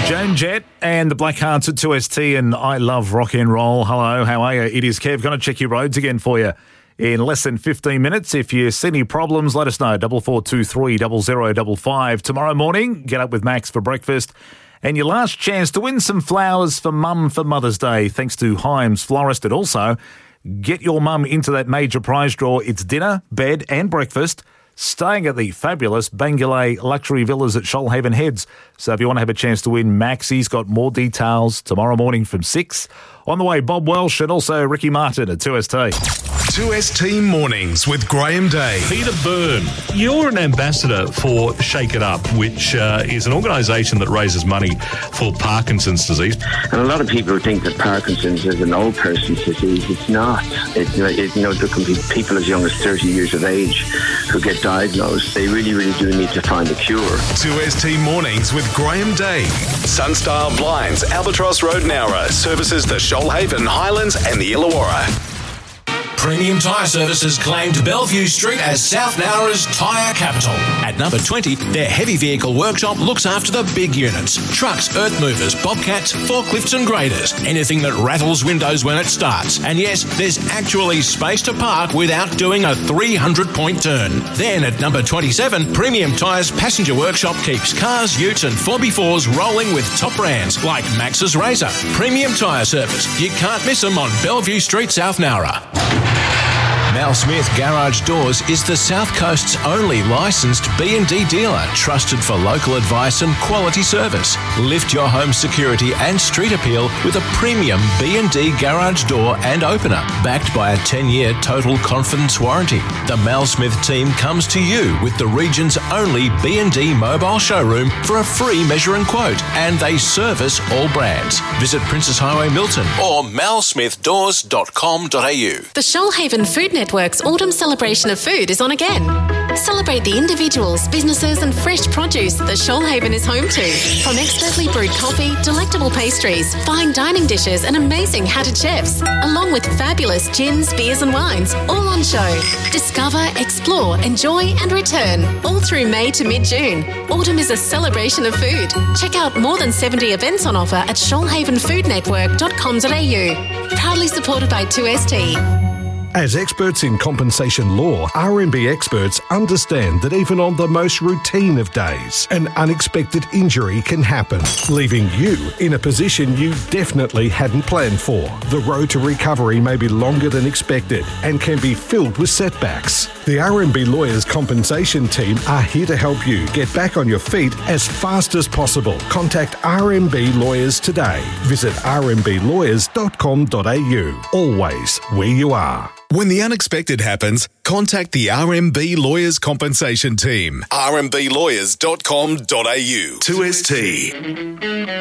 Joan Jett and the Blackhearts at 2ST and I Love Rock and Roll. Hello, how are you? It is Kev. Going to check your roads again for you in less than 15 minutes. If you see any problems, let us know. 4423 0055. Tomorrow morning, get up with Max for breakfast. And your last chance to win some flowers for Mum for Mother's Day, thanks to Himes Florist. And also, get your mum into that major prize draw. It's dinner, bed and breakfast, staying at the fabulous Bangulay Luxury Villas at Shoalhaven Heads. So if you want to have a chance to win, Maxie's got more details tomorrow morning from 6. On the way, Bob Welsh and also Ricky Martin at 2ST. 2ST Mornings with Graham Day. Peter Byrne, you're an ambassador for Shake It Up, which is an organisation that raises money for Parkinson's disease. And a lot of people think that Parkinson's is an old person's disease. It's not. There can be people as young as 30 years of age who get diagnosed. They really, really do need to find a cure. 2ST Mornings with Graham Day. Sunstyle Blinds, Albatross Road, Nowra, services the Shoalhaven, Highlands and the Illawarra. Premium Tyre Services claimed Bellevue Street as South Nowra's tyre capital. At number 20, their heavy vehicle workshop looks after the big units. Trucks, earth movers, bobcats, forklifts and graders. Anything that rattles windows when it starts. And yes, there's actually space to park without doing a 300-point turn. Then at number 27, Premium Tyres Passenger Workshop keeps cars, utes and 4x4s rolling with top brands like Max's Razor. Premium Tyre Service. You can't miss them on Bellevue Street, South Nowra. Mal Smith Garage Doors is the South Coast's only licensed B&D dealer, trusted for local advice and quality service. Lift your home security and street appeal with a premium B&D garage door and opener, backed by a 10-year total confidence warranty. The Mal Smith team comes to you with the region's only B&D mobile showroom for a free measure and quote, and they service all brands. Visit Princess Highway Milton or malsmithdoors.com.au. The Shoalhaven Food Network's Autumn Celebration of Food is on again. Celebrate the individuals, businesses and fresh produce that Shoalhaven is home to. From expertly brewed coffee, delectable pastries, fine dining dishes and amazing hatted chefs, along with fabulous gins, beers and wines, all on show. Discover, explore, enjoy and return, all through May to mid-June. Autumn is a celebration of food. Check out more than 70 events on offer at shoalhavenfoodnetwork.com.au. Proudly supported by 2ST. As experts in compensation law, RMB experts understand that even on the most routine of days, an unexpected injury can happen, leaving you in a position you definitely hadn't planned for. The road to recovery may be longer than expected and can be filled with setbacks. The RMB Lawyers Compensation Team are here to help you get back on your feet as fast as possible. Contact RMB Lawyers today. Visit rmblawyers.com.au. Always where you are. When the unexpected happens, contact the RMB Lawyers Compensation Team. rmblawyers.com.au. 2ST.